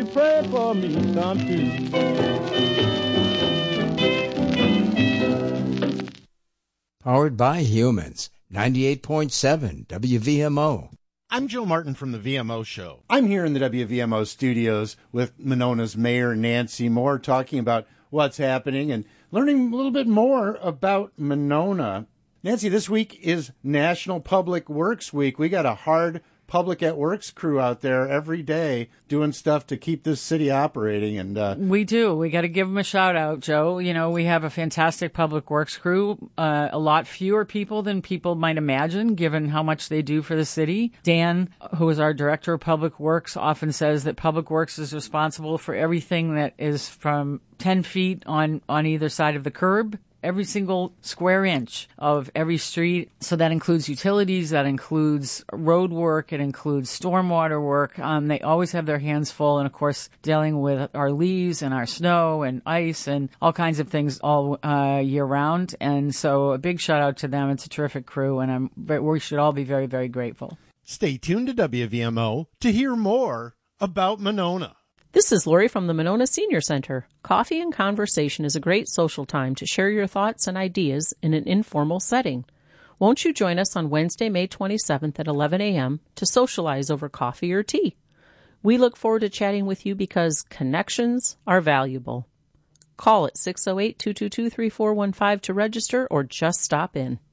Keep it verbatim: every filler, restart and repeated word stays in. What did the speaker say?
pray for me some too. Powered by Humans, ninety-eight point seven W V M O. I'm Joe Martin from the V M O Show. I'm here in the W V M O studios with Monona's Mayor Nancy Moore talking about what's happening and learning a little bit more about Monona. Nancy, this week is National Public Works Week. We got a hard Public at Works crew out there every day doing stuff to keep this city operating. And uh, we do. We got to give them a shout out, Joe. You know, we have a fantastic Public Works crew, uh, a lot fewer people than people might imagine, given how much they do for the city. Dan, who is our Director of Public Works, often says that Public Works is responsible for everything that is from ten feet on, on either side of the curb, every single square inch of every street. So that includes utilities, that includes road work, it includes stormwater work. Um, they always have their hands full. And of course, dealing with our leaves and our snow and ice and all kinds of things all uh, year round. And so a big shout out to them. It's a terrific crew, and I'm, we should all be very, very grateful. Stay tuned to W V M O to hear more about Monona. This is Lori from the Monona Senior Center. Coffee and conversation is a great social time to share your thoughts and ideas in an informal setting. Won't you join us on Wednesday, May twenty-seventh at eleven a.m. to socialize over coffee or tea? We look forward to chatting with you because connections are valuable. Call at six oh eight, two two two, three four one five to register or just stop in.